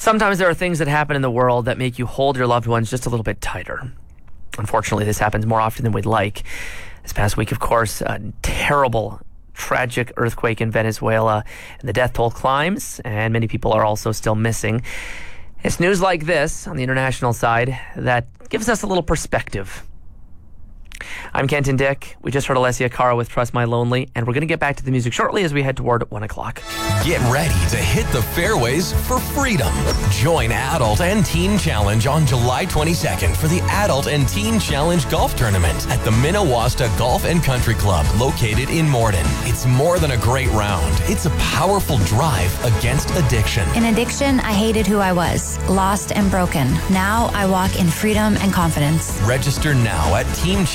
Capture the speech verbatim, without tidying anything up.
Sometimes there are things that happen in the world that make you hold your loved ones just a little bit tighter. Unfortunately, this happens more often than we'd like. This past week, of course, a terrible, tragic earthquake in Venezuela, and the death toll climbs, and many people are also still missing. It's news like this on the international side that gives us a little perspective. I'm Kenton Dick. We just heard Alessia Cara with Trust My Lonely, and we're going to get back to the music shortly as we head toward one o'clock. Get ready to hit the fairways for freedom. Join Adult and Teen Challenge on July twenty-second for the Adult and Teen Challenge Golf Tournament at the Minnewasta Golf and Country Club located in Morden. It's more than a great round. It's a powerful drive against addiction. In addiction, I hated who I was, lost and broken. Now I walk in freedom and confidence. Register now at Team